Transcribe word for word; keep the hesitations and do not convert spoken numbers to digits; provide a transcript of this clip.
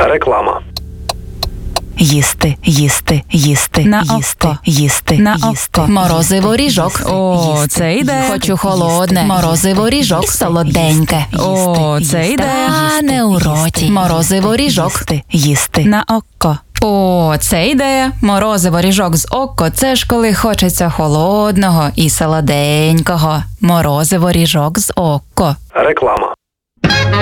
Реклама. Їсти, їсти, їсти, На їсти, око. їсти, На їсти. око. Морозиво ріжок. О, їсти, це йде. їсти, Хочу холодне. їсти, Морозиво ріжок. їсти, Солоденьке. О, їсти, це йде. їсти, Тане у роті. їсти, Морозиво ріжок. їсти, їсти. На око. О, це ідея. Морозиво ріжок з око – це ж коли хочеться холодного і солоденького. Морозиво ріжок з око. Реклама.